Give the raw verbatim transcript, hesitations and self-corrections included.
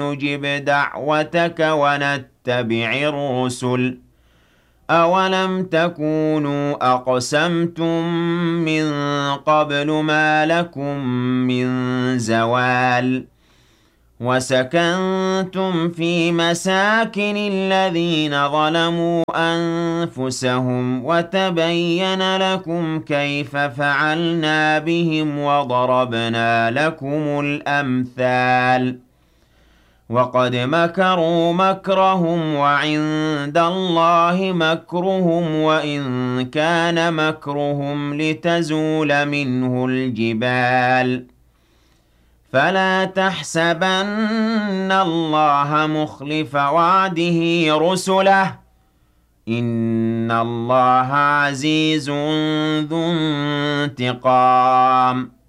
نجب دعوتك ونتبع الرسل أولم تكونوا أقسمتم من قبل ما لكم من زوال وسكنتم في مساكن الذين ظلموا أنفسهم وتبين لكم كيف فعلنا بهم وضربنا لكم الأمثال وقد مكروا مكرهم وعند الله مكرهم وإن كان مكرهم لتزول منه الجبال فلا تحسبن الله مخلف وعده رسله إن الله عزيز ذو انتقام